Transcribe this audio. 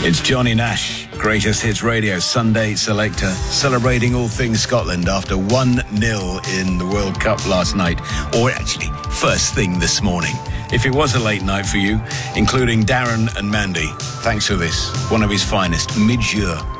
It's Johnny Nash, Greatest Hits Radio Sunday Selector, celebrating all things Scotland after 1-0 in the World Cup last night, or actually first thing this morning. If it was a late night for you, including Darren and Mandy, thanks for this, one of his finest, Mid-Jour.